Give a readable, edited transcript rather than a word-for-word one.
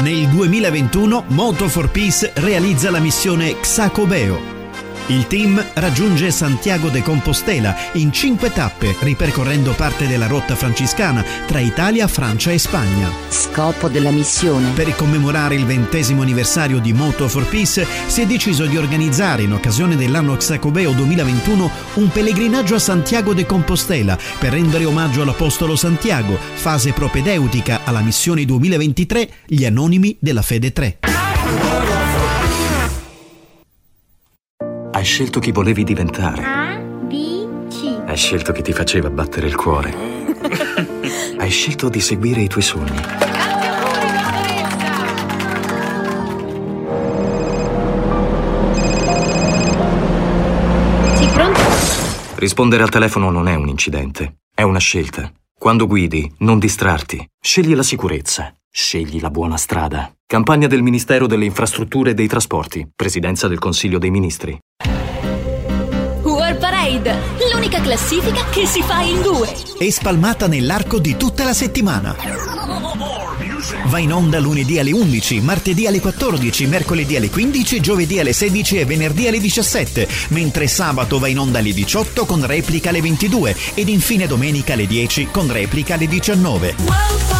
Nel 2021 Moto for Peace realizza la missione Xacobeo. Il team raggiunge Santiago de Compostela in 5 tappe, ripercorrendo parte della rotta franciscana tra Italia, Francia e Spagna. Scopo della missione: per commemorare il 20° anniversario di Moto for Peace si è deciso di organizzare, in occasione dell'anno Xacobeo 2021, un pellegrinaggio a Santiago de Compostela per rendere omaggio all'Apostolo Santiago, fase propedeutica alla missione 2023 Gli Anonimi della Fede 3. Hai scelto chi volevi diventare. A, B, C. Hai scelto chi ti faceva battere il cuore. Hai scelto di seguire i tuoi sogni. Sì, pronto? Rispondere al telefono non è un incidente, è una scelta. Quando guidi, non distrarti. Scegli la sicurezza. Scegli la buona strada. Campagna del Ministero delle Infrastrutture e dei Trasporti. Presidenza del Consiglio dei Ministri. World Parade, l'unica classifica che si fa in 2. È spalmata nell'arco di tutta la settimana. Va in onda lunedì alle 11, martedì alle 14, mercoledì alle 15, giovedì alle 16 e venerdì alle 17, mentre sabato va in onda alle 18 con replica alle 22 ed infine domenica alle 10 con replica alle 19.